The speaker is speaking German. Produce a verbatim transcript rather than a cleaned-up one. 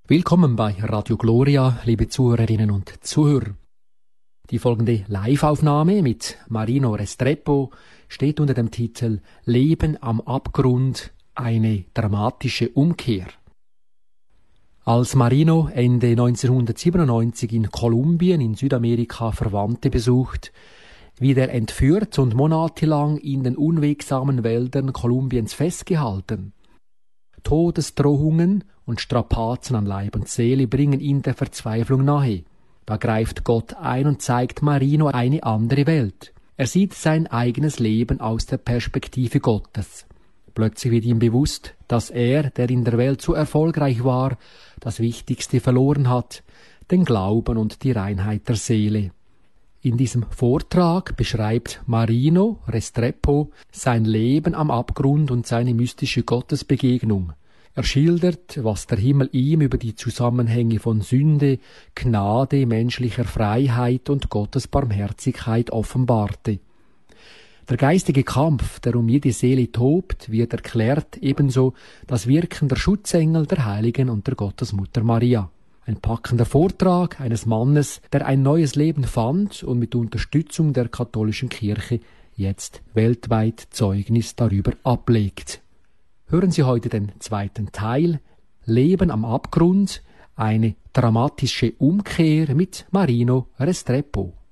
Willkommen bei Radio Gloria, liebe Zuhörerinnen und Zuhörer. Die folgende Live-Aufnahme mit Marino Restrepo steht unter dem Titel Leben am Abgrund, eine dramatische Umkehr. Als Marino Ende neunzehnhundertsiebenundneunzig in Kolumbien in Südamerika Verwandte besucht, wird er entführt und monatelang in den unwegsamen Wäldern Kolumbiens festgehalten. Todesdrohungen und Strapazen an Leib und Seele bringen ihn der Verzweiflung nahe. Da greift Gott ein und zeigt Marino eine andere Welt. Er sieht sein eigenes Leben aus der Perspektive Gottes. Plötzlich wird ihm bewusst, dass er, der in der Welt so erfolgreich war, das Wichtigste verloren hat, den Glauben und die Reinheit der Seele. In diesem Vortrag beschreibt Marino Restrepo sein Leben am Abgrund und seine mystische Gottesbegegnung. Er schildert, was der Himmel ihm über die Zusammenhänge von Sünde, Gnade, menschlicher Freiheit und Gottes Barmherzigkeit offenbarte. Der geistige Kampf, der um jede Seele tobt, wird erklärt, ebenso das Wirken der Schutzengel, der Heiligen und der Gottesmutter Maria. Ein packender Vortrag eines Mannes, der ein neues Leben fand und mit Unterstützung der katholischen Kirche jetzt weltweit Zeugnis darüber ablegt. Hören Sie heute den zweiten Teil, Leben am Abgrund, eine dramatische Umkehr mit Marino Restrepo.